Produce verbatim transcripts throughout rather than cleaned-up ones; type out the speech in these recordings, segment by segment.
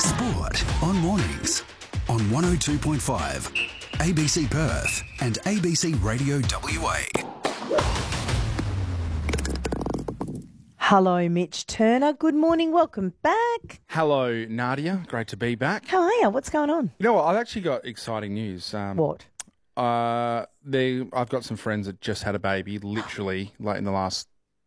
Sport on mornings on one oh two point five, A B C Perth and A B C Radio W A. Hello, Mitch Turner. Good morning. Welcome back. Hello, Nadia. Great to be back. How are you? What's going on? You know what? I've actually got exciting news. Um, What? Uh, they, I've got some friends that just had a baby, literally, like in the last,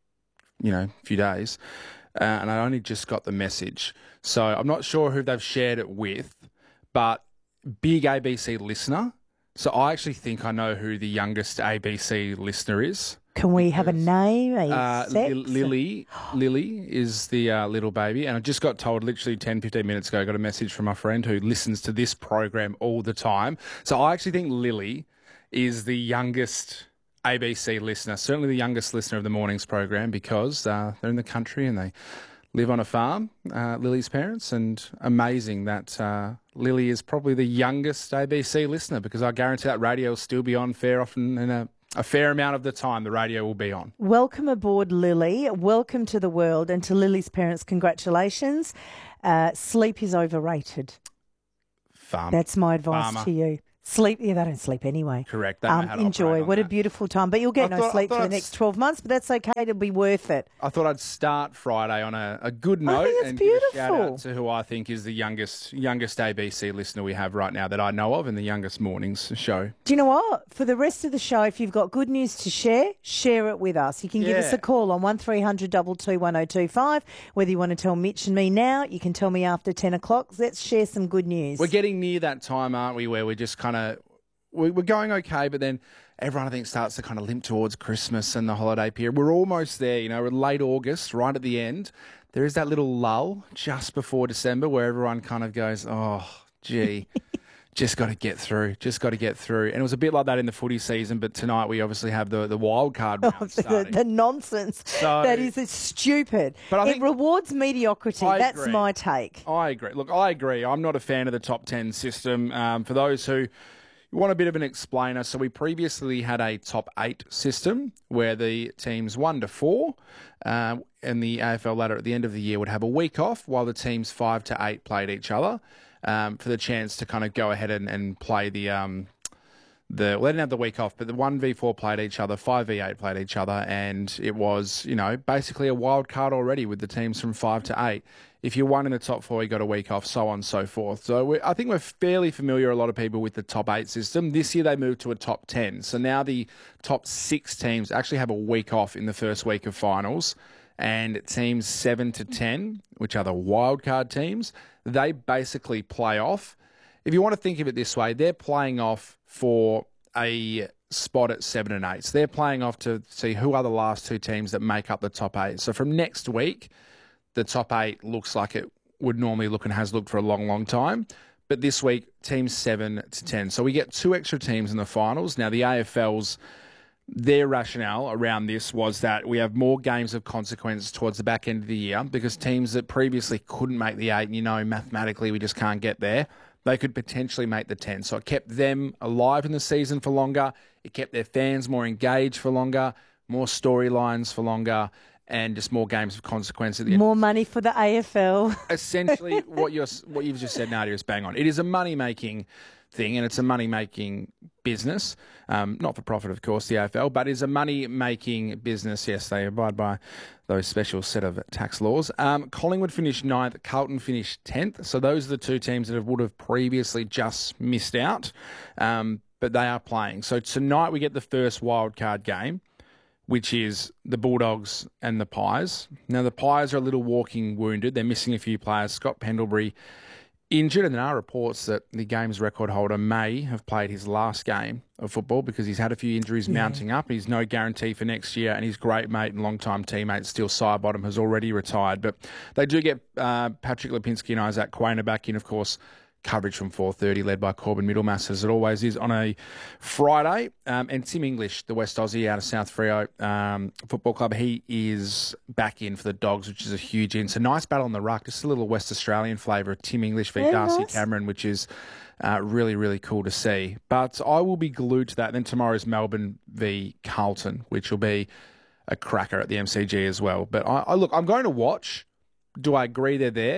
you know, few days, uh, and I only just got the message. So I'm not sure who they've shared it with, but big A B C listener. So I actually think I know who the youngest A B C listener is. Can we have a name, a Uh, sex? Li- Lily, Lily is the uh, little baby, and I just got told literally ten, fifteen minutes ago, I got a message from my friend who listens to this program all the time. So I actually think Lily is the youngest A B C listener, certainly the youngest listener of the mornings program, because uh, they're in the country and they live on a farm, uh, Lily's parents, and amazing that uh, Lily is probably the youngest A B C listener, because I guarantee that radio will still be on fair often in a A fair amount of the time the radio will be on. Welcome aboard, Lily. Welcome to the world. And to Lily's parents, congratulations. Uh, sleep is overrated. Farmer. That's my advice Farmer. to you. Sleep, yeah, they don't sleep anyway. Correct. They know Um, how to enjoy. operate on What a that. beautiful time. But you'll get I no thought- I sleep for thought the I'd next twelve months, but that's okay. It'll be worth it. I thought I'd start Friday on a, a good I note think it's and give a shout beautiful. out to who I think is the youngest youngest A B C listener we have right now that I know of, in the youngest mornings show. Do you know what? For the rest of the show, if you've got good news to share, share it with us. You can give us Yeah. a call on one three hundred two two one oh two five. Whether you want to tell Mitch and me now, you can tell me after ten o'clock. Let's share some good news. We're getting near that time, aren't we, where we're just kind of we- we're going okay, but then everyone I think starts to kind of limp towards Christmas and the holiday period. We're almost there, you know. We're late August, right at the end. There is that little lull just before December where everyone kind of goes, "Oh, gee." Just got to get through. Just got to get through. And it was a bit like that in the footy season, but tonight we obviously have the, the wild card round the, starting. the nonsense. So- that is it's stupid. But I it think- rewards mediocrity. I That's agree. my take. I agree. Look, I agree. I'm not a fan of the top ten system. Um, for those who want a bit of an explainer, so we previously had a top eight system where the teams one to four uh, and the A F L ladder at the end of the year would have a week off while the teams five to eight played each other um, for the chance to kind of go ahead and, and play the... Um, The, well, they didn't have the week off, but the one v four played each other, five v eight played each other, and it was, you know, basically a wild card already with the teams from five to eight. If you won in the top four, you got a week off, so on and so forth. So we, I think we're fairly familiar, a lot of people, with the top eight system. This year they moved to a top ten. So now the top six teams actually have a week off in the first week of finals, and teams seven to ten, which are the wild card teams, they basically play off. If you want to think of it this way, they're playing off for a spot at seven and eight. So they're playing off to see who are the last two teams that make up the top eight. So from next week, the top eight looks like it would normally look and has looked for a long, long time. But this week, teams seven to ten. So we get two extra teams in the finals. Now, the A F L's, their rationale around this was that we have more games of consequence towards the back end of the year because teams that previously couldn't make the eight, and you know, mathematically we just can't get there, they could potentially make the ten. So it kept them alive in the season for longer. It kept their fans more engaged for longer, more storylines for longer, and just more games of consequence at the end. More money for the A F L. Essentially, what you're what you've just said, Nadia, is bang on. It is a money making thing, and it's a money making business, um, not for profit, of course, the A F L, but it's a money making business. Yes, they abide by those special set of tax laws. Um, Collingwood finished ninth, Carlton finished tenth. So those are the two teams that would have previously just missed out, um, but they are playing. So tonight we get the first wild card game, which is the Bulldogs and the Pies. Now, the Pies are a little walking wounded. They're missing a few players. Scott Pendlebury injured, and there are reports that the game's record holder may have played his last game of football because he's had a few injuries yeah. mounting up. He's no guarantee for next year, and his great mate and long-time teammate, Steele Sidebottom, has already retired. But they do get uh, Patrick Lipinski and Isaac Quainer back in, of course. Coverage from four thirty, led by Corbin Middlemass, as it always is on a Friday. Um, and Tim English, the West Aussie out of South Freo um, Football Club, he is back in for the Dogs, which is a huge in. So nice battle on the ruck, just a little West Australian flavour of Tim English v Very Darcy nice. Cameron, which is uh, really, really cool to see. But I will be glued to that. Then tomorrow's Melbourne v Carlton, which will be a cracker at the M C G as well. But I, I look, I'm going to watch. Do I agree they're there?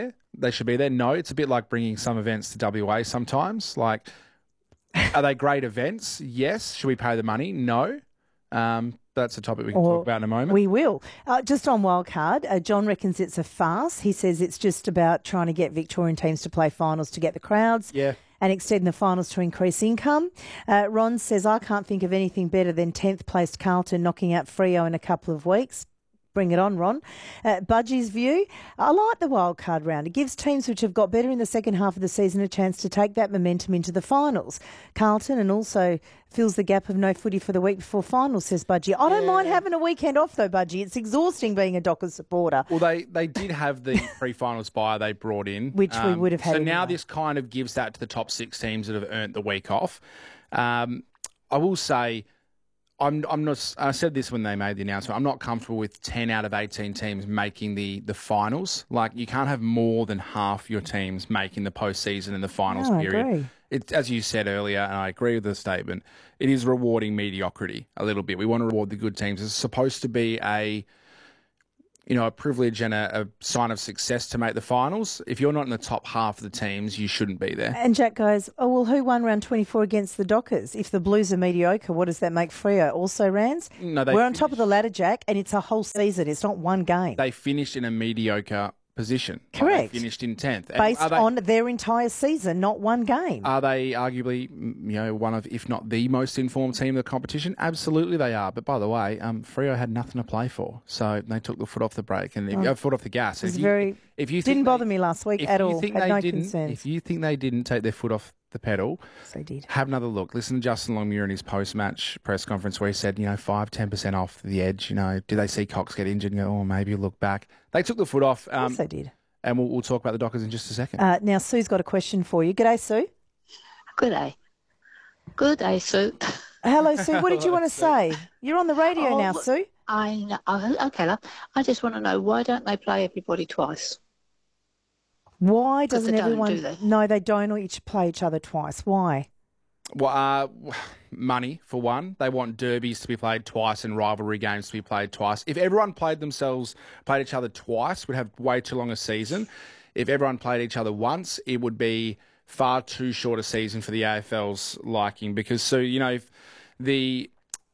they should be there? No. It's a bit like bringing some events to W A sometimes. Like, are they great events? Yes. Should we pay the money? No. Um, that's a topic we can Or talk about in a moment. We will. Uh, just on wildcard, uh, John reckons it's a farce. He says it's just about trying to get Victorian teams to play finals to get the crowds. Yeah. And extend the finals to increase income. Uh, Ron says, I can't think of anything better than tenth placed Carlton knocking out Freo in a couple of weeks. Bring it on, Ron. Uh, Budgie's view, I like the wildcard round. It gives teams which have got better in the second half of the season a chance to take that momentum into the finals. Carlton, and also fills the gap of no footy for the week before finals, says Budgie. I don't Yeah. mind having a weekend off though, Budgie. It's exhausting being a Dockers supporter. Well, they, they did have the pre-finals bye they brought in. Which we would have had So now anyway. this kind of gives that to the top six teams that have earned the week off. Um, I will say, I'm I'm not. I said this when they made the announcement. I'm not comfortable with ten out of eighteen teams making the, the finals. Like, you can't have more than half your teams making the postseason and the finals No, I period. agree. It's, as you said earlier, and I agree with the statement, it is rewarding mediocrity a little bit. We want to reward the good teams. It's supposed to be a, you know, a privilege and a, a sign of success to make the finals. If you're not in the top half of the teams, you shouldn't be there. And Jack goes, oh, well, who won round twenty-four against the Dockers? If the Blues are mediocre, what does that make Freo? Also, Rans? No, they We're on top of finished- the ladder, Jack, and it's a whole season. It's not one game. They finished in a mediocre position. Like, Correct. they finished in tenth. And Based are they- on their entire season, not one game. Are they arguably, mm, you know, one of, if not the most informed team in the competition? Absolutely they are. But by the way, um, Freo had nothing to play for, so they took the foot off the brake and if, uh, foot off the gas. It's If you- very if you didn't think bother they- me last week if at you all. think Had they no didn't, concerns. If you think they didn't take their foot off the pedal, Yes, they did. have another look. Listen to Justin Longmuir in his post-match press conference where he said, you know, five, ten percent off the edge. You know, did they see Cox get injured and go, oh, maybe look back? They took the foot off. Um, Yes, they did. And we'll, we'll talk about the Dockers in just a second. Uh, now, Sue's got a question for you. G'day, Sue. Good day. Good day, Sue. Hello, Sue. What did you want to say? You're on the radio Oh, now, look- Sue. I know. Oh, okay, love. I just want to know, why don't they play everybody twice? Why 'Cause doesn't they don't, everyone... do they? No, they don't or each play each other twice. Why? Well, uh, money, for one. They want derbies to be played twice and rivalry games to be played twice. If everyone played themselves, played each other twice, we'd have way too long a season. If everyone played each other once, it would be far too short a season for the A F L's liking. Because, so, you know, if the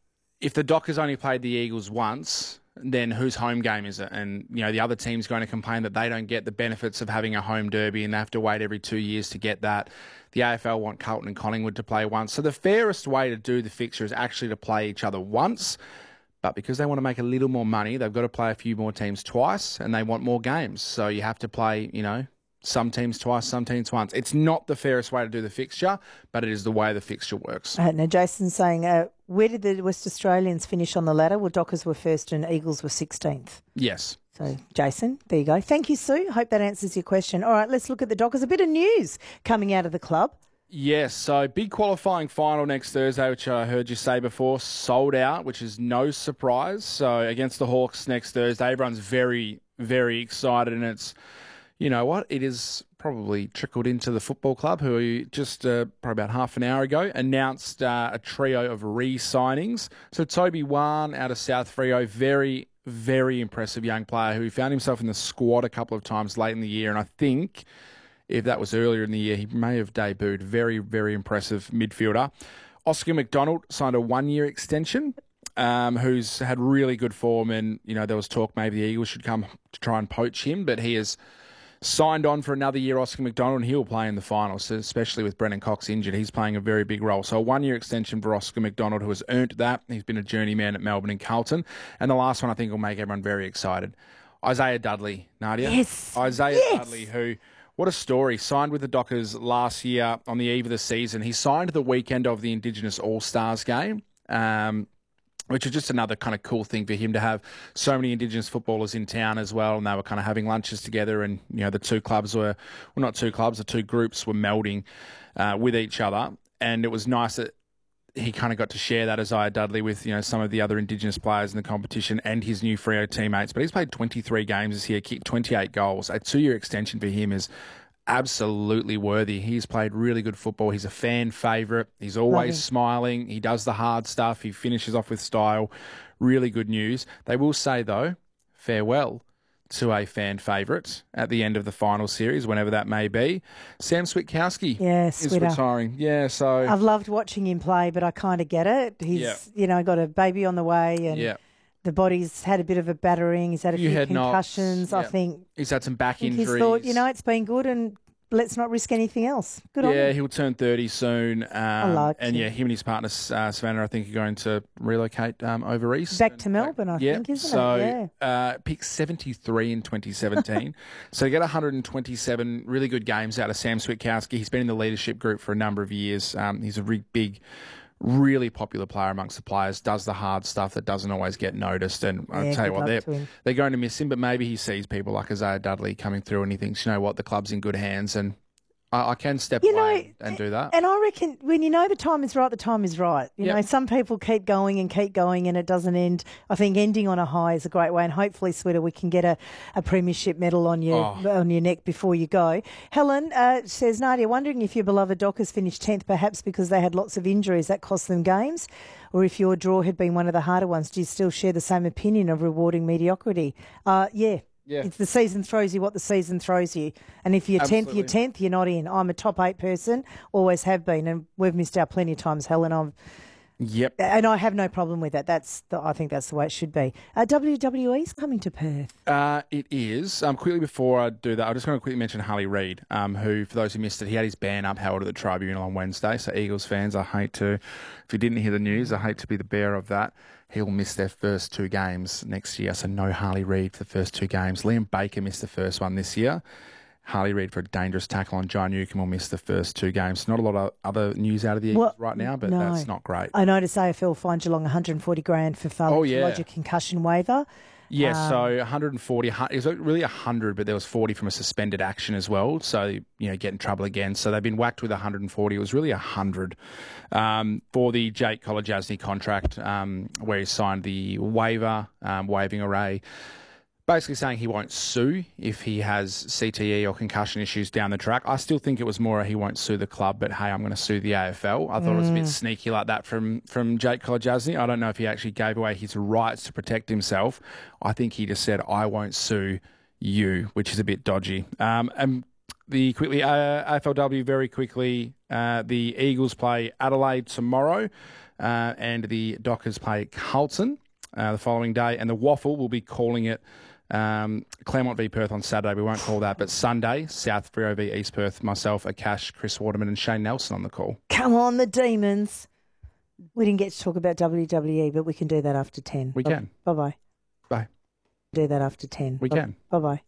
if the Dockers only played the Eagles once, then whose home game is it? And, you know, the other team's going to complain that they don't get the benefits of having a home derby and they have to wait every two years to get that. The A F L want Carlton and Collingwood to play once. So the fairest way to do the fixture is actually to play each other once. But because they want to make a little more money, they've got to play a few more teams twice and they want more games. So you have to play, you know, some teams twice, some teams once. It's not the fairest way to do the fixture, but it is the way the fixture works. Uh, now, Jason's saying, uh, where did the West Australians finish on the ladder? Well, Dockers were first and Eagles were sixteenth. Yes. So, Jason, there you go. Thank you, Sue. Hope that answers your question. All right, let's look at the Dockers. A bit of news coming out of the club. Yes, so big qualifying final next Thursday, which I heard you say before, sold out, which is no surprise. So against the Hawks next Thursday, everyone's very, very excited, and it's, you know what, it is probably trickled into the football club, who just uh, probably about half an hour ago announced uh, a trio of re-signings. So Toby Wan out of South Freo, very, very impressive young player who found himself in the squad a couple of times late in the year, and I think if that was earlier in the year, he may have debuted. Very, very impressive midfielder. Oscar McDonald signed a one-year extension, um, who's had really good form, and, you know, there was talk maybe the Eagles should come to try and poach him, but he has signed on for another year, Oscar McDonald, and he'll play in the finals, so especially with Brennan Cox injured. He's playing a very big role. So a one-year extension for Oscar McDonald, who has earned that. He's been a journeyman at Melbourne and Carlton. And the last one I think will make everyone very excited. Isaiah Dudley, Nadia. Yes. Isaiah Yes. Dudley, who... What a story. Signed with the Dockers last year on the eve of the season. He signed the weekend of the Indigenous All-Stars game, um, which is just another kind of cool thing for him to have so many Indigenous footballers in town as well, and they were kind of having lunches together, and, you know, the two clubs were, well, not two clubs, the two groups were melding uh, with each other, and it was nice that he kind of got to share that, Isaiah Dudley, with, you know, some of the other Indigenous players in the competition and his new Freo teammates. But he's played twenty-three games this year, kicked twenty-eight goals. A two-year extension for him is absolutely worthy. He's played really good football. He's a fan favourite. He's always smiling. He does the hard stuff. He finishes off with style. Really good news. They will say, though, farewell to a fan favourite at the end of the final series, whenever that may be. Sam Switkowski Yeah, is Switter. retiring. Yeah, so... I've loved watching him play, but I kind of get it. He's, Yeah. you know, got a baby on the way and Yeah. the body's had a bit of a battering. He's had a Few few head knocks. concussions. I Yeah. think, He's had some back I think injuries. he's thought, you know, it's been good and let's not risk anything else. Good on Yeah, him. he'll turn thirty soon. Um, like and him. yeah, him and his partner, uh, Savannah, I think are going to relocate um, over east. Back And to Melbourne, I yeah, think, isn't so, it? Yeah. uh, picked seventy-three in twenty seventeen. So you get one hundred twenty-seven really good games out of Sam Switkowski. He's been in the leadership group for a number of years. Um, he's a really big, really popular player amongst the players, does the hard stuff that doesn't always get noticed. And I'll Yeah, tell you good what, luck they're, to him. they're going to miss him, but maybe he sees people like Isaiah Dudley coming through and he thinks, you know what, the club's in good hands and I, I can step You away know, and do that. And I reckon when you know the time is right, the time is right. You Yep. know, some people keep going and keep going and it doesn't end. I think ending on a high is a great way, and hopefully, Sweater, we can get a, a premiership medal on your Oh. on your neck before you go. Helen uh, says, Nadia, wondering if your beloved Dockers finished tenth, perhaps because they had lots of injuries that cost them games, or if your draw had been one of the harder ones. Do you still share the same opinion of rewarding mediocrity? Uh, yeah. Yeah. It's the season throws you what the season throws you. And if you're tenth, Absolutely. you're tenth, you're not in. I'm a top eight person, always have been, and we've missed out plenty of times, Helen. I'm, Yep. and I have no problem with that. That's the, I think that's the way it should be. Uh, W W E's coming to Perth. Uh, it is. Um, quickly before I do that, I'm just going to quickly mention Harley Reid, um, who, for those who missed it, he had his ban upheld at the tribunal on Wednesday. So Eagles fans, I hate to, if you didn't hear the news, I hate to be the bearer of that. He'll miss their first two games next year. So no Harley Reid for the first two games. Liam Baker missed the first one this year. Harley Reid for a dangerous tackle on John Newcombe will miss the first two games. Not a lot of other news out of the Eagles Well, right now, but no. that's not great. I noticed A F L fined Geelong one hundred forty grand for failing Oh, to yeah. lodge a concussion waiver. Yes, Um, so one hundred forty. It was really one hundred, but there was forty from a suspended action as well. So, you know, get in trouble again. So they've been whacked with one hundred forty. It was really one hundred um, for the Jake Kolodjasny contract, um, where he signed the waiver, um, waiving array. Basically saying he won't sue if he has C T E or concussion issues down the track. I still think it was more a he won't sue the club, but hey, I'm going to sue the A F L. I thought it was a bit sneaky like that from, from Jake Kolodjasny. I don't know if he actually gave away his rights to protect himself. I think he just said, I won't sue you, which is a bit dodgy. Um, and the quickly uh, A F L W very quickly, uh, the Eagles play Adelaide tomorrow uh, and the Dockers play Carlton uh, the following day. And the Waffle will be calling it Um, Claremont v Perth on Saturday. We won't call that, but Sunday, South Freo v East Perth. Myself, Akash, Chris Waterman, and Shane Nelson on the call. Come on, the Demons. We didn't get to talk about W W E, but we can do that after ten. We can. Bye bye. Bye. Do that after ten. We can. Bye bye.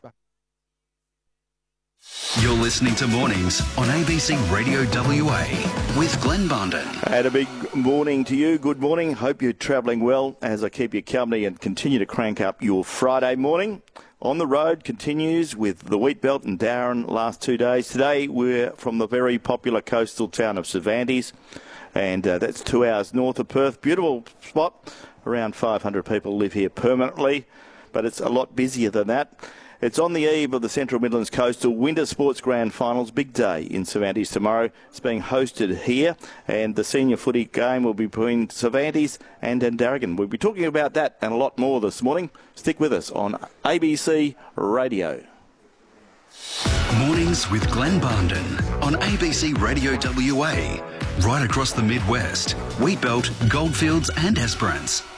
You're listening to Mornings on A B C Radio W A with Glenn Bondon. And a big morning to you. Good morning. Hope you're travelling well as I keep you company and continue to crank up your Friday morning. On the road continues with the Wheatbelt and Darren last two days. Today we're from the very popular coastal town of Cervantes, and uh, that's two hours north of Perth. Beautiful spot. Around five hundred people live here permanently, but it's a lot busier than that. It's on the eve of the Central Midlands Coastal Winter Sports Grand Finals. Big day in Cervantes tomorrow. It's being hosted here, and the senior footy game will be between Cervantes and Darrigan. We'll be talking about that and a lot more this morning. Stick with us on A B C Radio. Mornings with Glenn Bondon on A B C Radio W A. Right across the Midwest, Wheatbelt, Goldfields and Esperance.